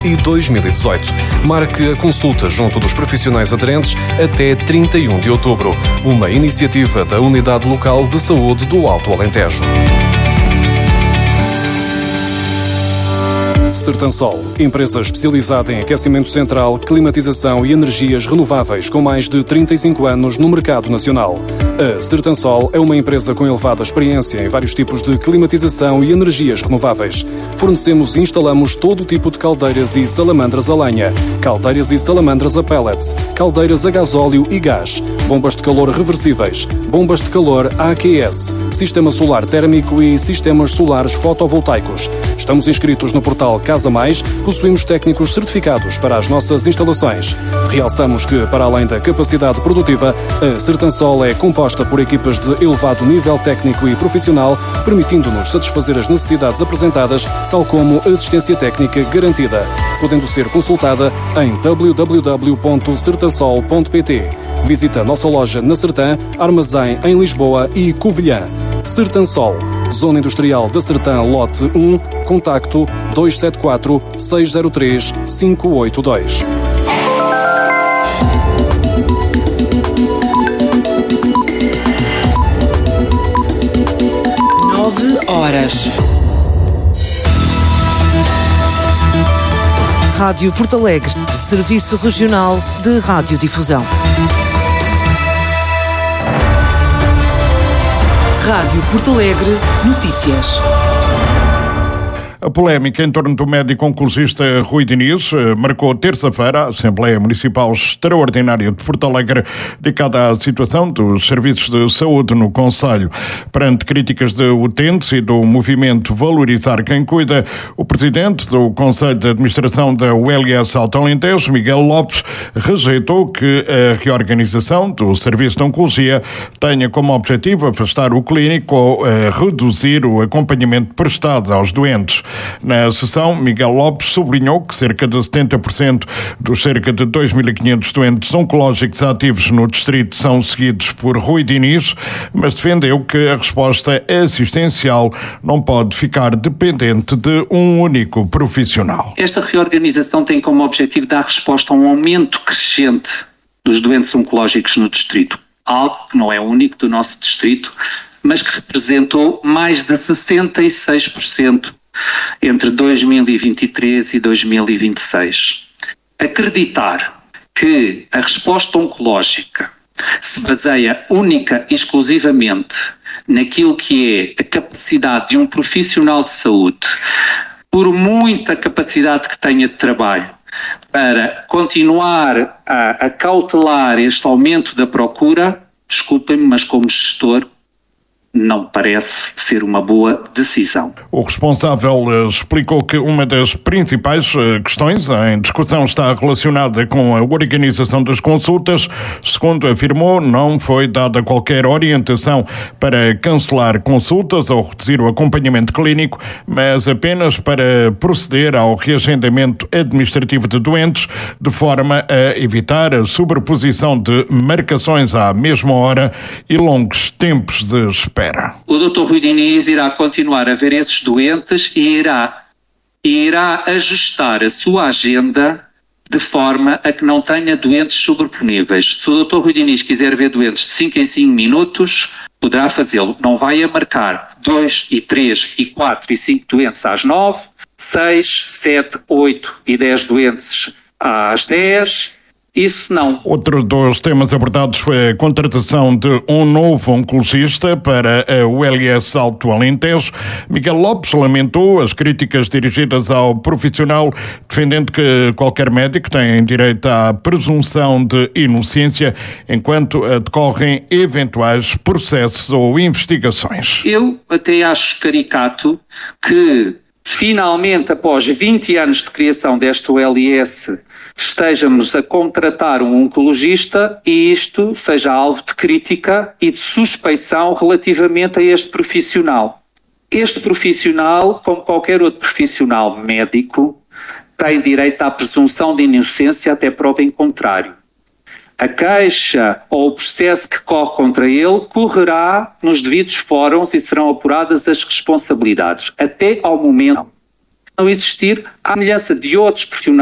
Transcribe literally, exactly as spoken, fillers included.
e dois mil e dezoito. Marque a consulta junto dos profissionais aderentes até trinta e um de outubro. Uma iniciativa da Unidade Local de Saúde do Alto Alentejo. Sertansol, empresa especializada em aquecimento central, climatização e energias renováveis com mais de trinta e cinco anos no mercado nacional. A Sertansol é uma empresa com elevada experiência em vários tipos de climatização e energias renováveis. Fornecemos e instalamos todo tipo de caldeiras e salamandras a lenha, caldeiras e salamandras a pellets, caldeiras a gasóleo e gás, bombas de calor reversíveis, bombas de calor A Q S, sistema solar térmico e sistemas solares fotovoltaicos. Estamos inscritos no portal Casa Mais, possuímos técnicos certificados para as nossas instalações. Realçamos que, para além da capacidade produtiva, a Sertansol é composta por equipas de elevado nível técnico e profissional, permitindo-nos satisfazer as necessidades apresentadas, tal como assistência técnica garantida, podendo ser consultada em w w w ponto sertansol ponto p t. Visita a nossa loja na Sertã, Armazém em Lisboa e Covilhã. Sertansol, Zona Industrial da Sertã, lote um, contacto dois sete quatro, seis zero três, cinco oito dois. Nove horas. Rádio Porto Alegre, Serviço Regional de Radiodifusão. Rádio Porto Alegre, notícias. A polémica em torno do médico oncologista Rui Diniz marcou terça-feira a Assembleia Municipal Extraordinária de Porto Alegre, dedicada à situação dos serviços de saúde no concelho. Perante críticas de utentes e do movimento Valorizar Quem Cuida, o presidente do Conselho de Administração da U L S Alto Alentejo, Miguel Lopes, rejeitou que a reorganização do serviço de oncologia tenha como objetivo afastar o clínico ou reduzir o acompanhamento prestado aos doentes. Na sessão, Miguel Lopes sublinhou que cerca de setenta por cento dos cerca de dois mil e quinhentos doentes oncológicos ativos no distrito são seguidos por Rui Diniz, mas defendeu que a resposta assistencial não pode ficar dependente de um único profissional. Esta reorganização tem como objetivo dar resposta a um aumento crescente dos doentes oncológicos no distrito, algo que não é único do nosso distrito, mas que representou mais de sessenta e seis por cento entre dois mil e vinte e três e dois mil e vinte e seis. Acreditar que a resposta oncológica se baseia única e exclusivamente naquilo que é a capacidade de um profissional de saúde, por muita capacidade que tenha de trabalho, para continuar a, a cautelar este aumento da procura, desculpem-me, mas como gestor, não parece ser uma boa decisão. O responsável explicou que uma das principais questões em discussão está relacionada com a organização das consultas. Segundo afirmou, não foi dada qualquer orientação para cancelar consultas ou reduzir o acompanhamento clínico, mas apenas para proceder ao reagendamento administrativo de doentes, de forma a evitar a sobreposição de marcações à mesma hora e longos tempos de espera. O doutor Rui Diniz irá continuar a ver esses doentes e irá, e irá ajustar a sua agenda de forma a que não tenha doentes sobreponíveis. Se o doutor Rui Diniz quiser ver doentes de cinco em cinco minutos, poderá fazê-lo. Não vai a marcar dois e três e quatro e cinco doentes às nove, seis, sete, oito e dez doentes às dez. Isso não. Outro dos temas abordados foi a contratação de um novo oncologista para a U L S Alto Alentejo. Miguel Lopes lamentou as críticas dirigidas ao profissional, defendendo que qualquer médico tem direito à presunção de inocência enquanto decorrem eventuais processos ou investigações. Eu até acho caricato que, finalmente, após vinte anos de criação desta U L S, estejamos a contratar um oncologista e isto seja alvo de crítica e de suspeição relativamente a este profissional. Este profissional, como qualquer outro profissional médico, tem direito à presunção de inocência até prova em contrário. A queixa ou o processo que corre contra ele correrá nos devidos fóruns e serão apuradas as responsabilidades. Até ao momento não existir, à semelhança de outros profissionais